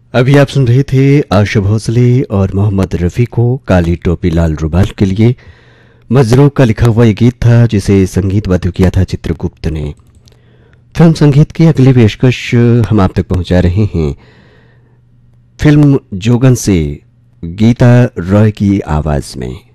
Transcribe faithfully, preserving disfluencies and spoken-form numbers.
अभी आप सुन रहे थे आशा भोसले और मोहम्मद रफ़ी को काली टोपी लाल रुमाल के लिए। मजरू का लिखा हुआ ये गीत था जिसे संगीतबद्ध किया था चित्रगुप्त ने। फिल्म संगीत की अगली पेशकश हम आप तक पहुंचा रहे हैं फिल्म जोगन से गीता रॉय की आवाज में।